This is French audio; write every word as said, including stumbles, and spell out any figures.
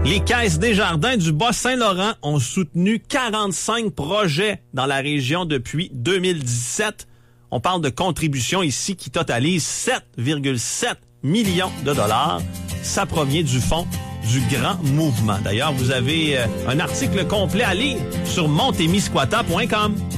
Les Caisses Desjardins du Bas-Saint-Laurent ont soutenu quarante-cinq projets dans la région depuis deux mille dix-sept. On parle de contributions ici qui totalisent sept virgule sept millions de dollars. Ça provient du fonds du Grand Mouvement. D'ailleurs, vous avez un article complet à lire sur montémisquata point com.